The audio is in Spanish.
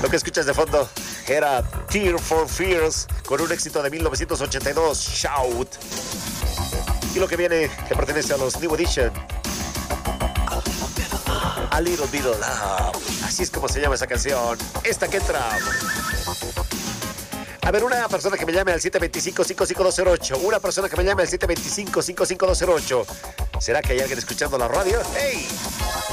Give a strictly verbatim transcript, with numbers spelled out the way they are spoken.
Lo que escuchas de fondo era Tear for Fears con un éxito de mil novecientos ochenta y dos, Shout. Y lo que viene, que pertenece a los New Edition, A Little Bit of Love. Así es como se llama esa canción. Esta que entra. A ver, una persona que me llame al siete dos cinco, cinco cinco dos cero ocho. Una persona que me llame al siete dos cinco, cinco cinco dos cero ocho. ¿Será que hay alguien escuchando la radio? ¡Hey!